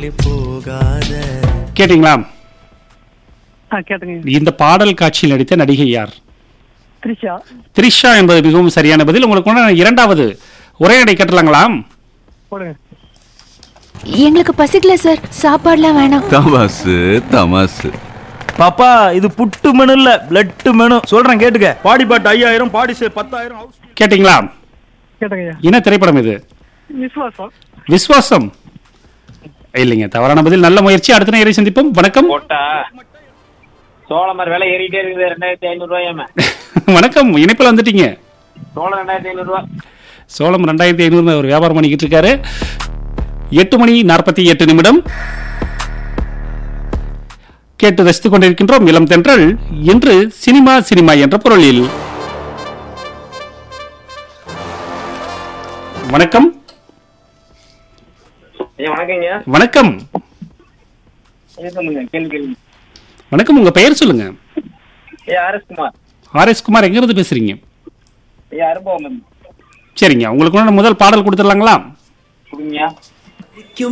போகாத. கேட்டீங்களா? கேட்டுங்க. இந்த பாடல் காட்சியில் நடித்த நடிகை யார்? த்ரிஷா. த்ரிஷா என்பது மிகவும் சரியான பதில். உங்களுக்கு இரண்டாவது உரையாடை கட்டலாங்களா? போடுங்க. எங்களுக்கு பசிக்கல சார், சாப்பாடுலாம் வேணாம். தமாசு தமாசு. பாப்பா இது புட்டு மெனு இல்ல, பிளட் மெனு. சொல்றேன் கேட்டுக்க. பாடி பாட்டு 5000, பாடி 10,000. கேட்டீங்களா? கேட்டுங்க. என்ன திரைப்படம் இது? விஸ்வாசம். விஸ்வாசம் இல்லைங்க, தவறான பதில். நல்ல முயற்சி. அடுத்த நேரை சந்திப்போம். வணக்கம். சோளமர் விலை ஏறிட்டே இருக்குது. 2500 ரூபாயாம. வணக்கம், இணைப்பில் வந்துட்டீங்க. சோளம் 2500 ரூபா. சோளம் 2500 ஒரு வியாபாரம் பண்ணிக்கிட்டு இருக்காரு. 8:48 கேட்டு ரசித்துக் கொண்டிருக்கின்றோம் இளம் தென்றல். இன்று சினிமா சினிமா என்ற பொருளில். வணக்கம். வணக்கங்க. வணக்கம். வணக்கம், உங்க பெயர் சொல்லுங்க. ஆர்எஸ் குமார். ஆர்எஸ் குமார், எங்க இருந்து பேசுறீங்க? அனுபவம். சரிங்க, உங்களுக்கு முதல் பாடல் கொடுத்துடலாங்களா? கொடுங்க.